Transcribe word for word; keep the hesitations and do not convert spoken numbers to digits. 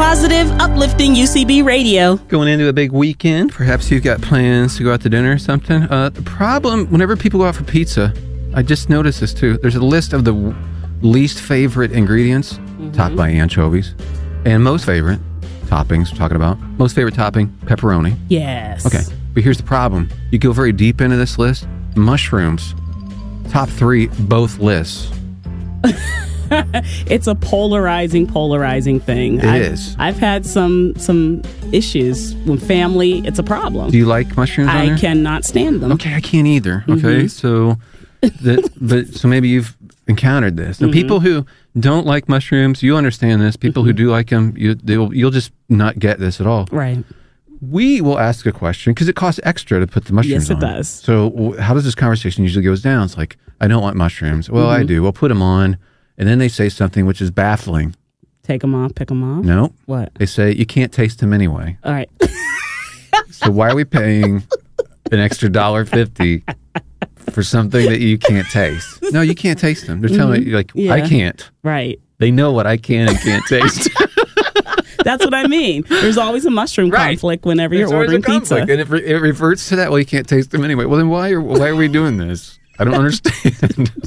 Positive, uplifting U C B radio. Going into a big weekend, perhaps you've got plans to go out to dinner or something. Uh, the problem, whenever people go out for pizza, I just noticed this too. There's a list of the w- least favorite ingredients, mm-hmm. topped by anchovies, and most favorite toppings. We're talking about most favorite topping, pepperoni. Yes. Okay, but here's the problem. You go very deep into this list. Mushrooms, top three, both lists. It's a polarizing, polarizing thing. It I've, is. I've had some some issues with family. It's a problem. Do you like mushrooms on I there? cannot stand them. Okay, I can't either. Okay, Mm-hmm. so that, but so maybe you've encountered this. Now, Mm-hmm. people who don't like mushrooms, you understand this. People mm-hmm. who do like them, you they'll, you'll just not get this at all. Right. We will ask a question because it costs extra to put the mushrooms Yes, it on. does. So w- how does this conversation usually goes down? It's like, I don't want mushrooms. Well, Mm-hmm. I do. We'll put them on. And then they say something which is baffling. Take them off, pick them off. No. What? They say, you can't taste them anyway. All right. So why are we paying an extra one dollar fifty for something that you can't taste? No, you can't taste them. They're telling you, like, Yeah. I can't. Right. They know what I can and can't taste. That's what I mean. There's always a mushroom Right. conflict whenever There's you're always a ordering pizza. conflict, and it, re- it reverts to that. Well, you can't taste them anyway. Well, then why are, why are we doing this? I don't understand.